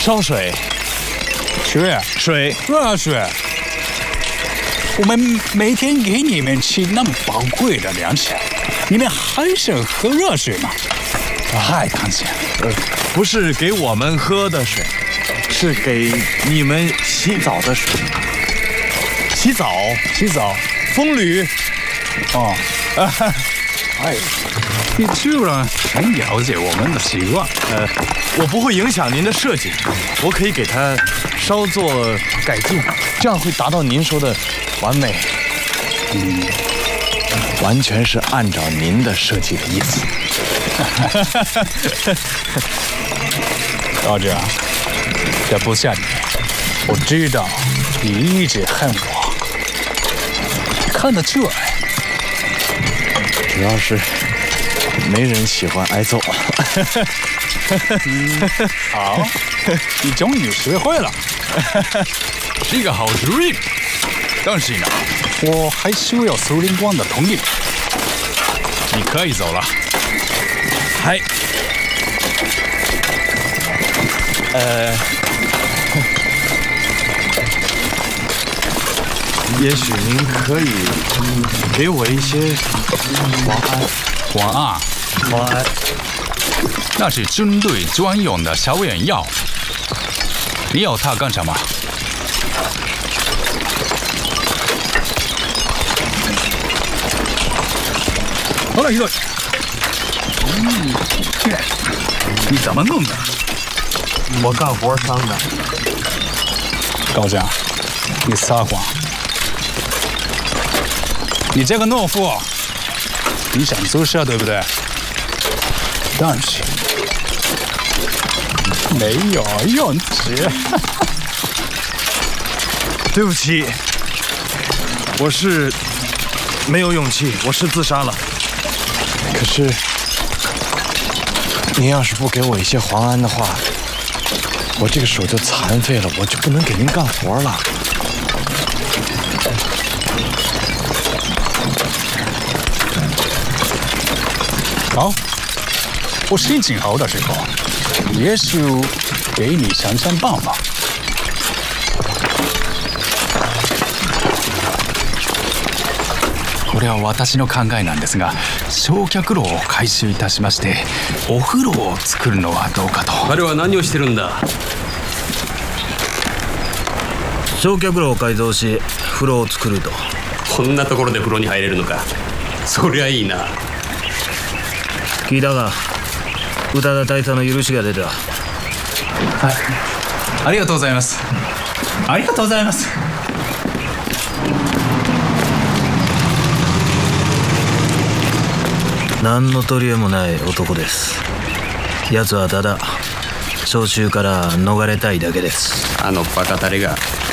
烧水、水、 热水。我们每天给你们吃那么宝贵的粮食，你们还想喝热水吗？太贪心了。 不是给我们喝的水，是给你们洗澡的水。洗澡，风吕。 哦，哎，你居然很了解我们的习惯。 我不会影响您的设计，我可以给它稍作改进，这样会达到您说的完美。完全是按照您的设计的意思。 大姐，这不像你，我知道你一直恨我，看得出来。 主要是没人喜欢挨揍。 好，你终于学会了， 是一个好主意。但是呢， 我还需要苏林光的同意。 你可以走了。 嗨，也许您可以给我一些晚安。那是军队专用的消炎药，你要它干什么？ 好了，一队。你怎么弄的？ 我干活伤的。 高翔，你撒谎！你这个懦夫，你想做事对不对？但是没有用处。 对不起，我是没有勇气，我是自杀了。可是，您要是不给我一些黄胺的话，我这个手就残废了，我就不能给您干活了。 好，我心情好的时候，也许给你想想办法。 これは私の考えなんですが、焼却炉を改修いたしまして、お風呂を作るのはどうかと。 彼は何をしてるんだ。焼却炉を改造し風呂を作ると。こんなところで風呂に入れるのか。そりゃいいな。聞いたが宇多田大佐の許しが出た。はい、 ありがとうございます。ありがとうございます。 何の取り柄もない男です。奴はただ召集から逃れたいだけです。あのバカタレが